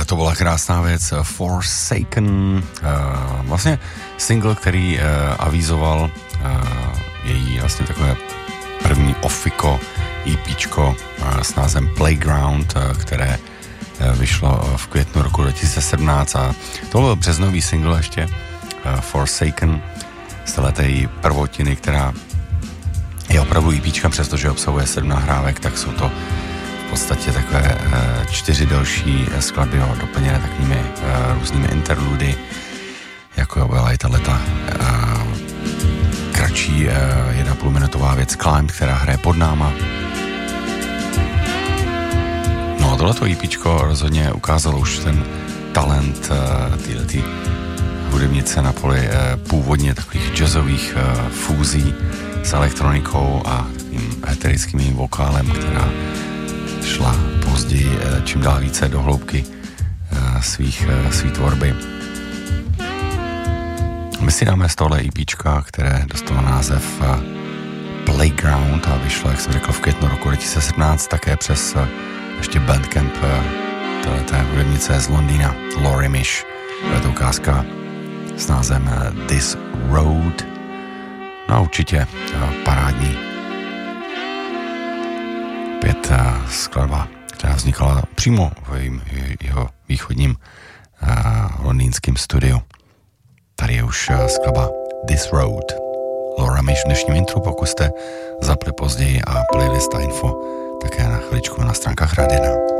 To byla krásná věc, Forsaken, vlastně single, který avizoval její vlastně takové první ofiko, EPčko s názvem Playground, které vyšlo v květnu roku 2017 a to byl březnový single ještě, Forsaken, z té její prvotiny, která je opravdu EPčka, přestože obsahuje 7 nahrávek, tak jsou to v podstatě takové 4 další skladby doplněné takovými různými interludy, jako byla i tato kratší 1,5 minutová věc Climb, která hraje pod náma. No a tohleto EPčko rozhodně ukázalo už ten talent téhletý hudebnice na poli původně takových jazzových fúzí s elektronikou a takovým eterickým vokálem, která šla později čím dál více do hloubky svý tvorby. My si dáme z tohle EPčka, které dostalo název Playground a vyšlo, jak jsem řekl, v květnu roku 2017 také přes ještě Bandcamp téhleté hudebnice z Londýna, Laurie Mish. Je to ukázka s názvem This Road. No a určitě parádní opět skladba, která vznikala přímo v jeho východním londýnském studiu. Tady je už skladba This Road. Laura Mish v dnešním intru, pokud jste zapli později, a playlist a info také na chviličku na stránkách Radina.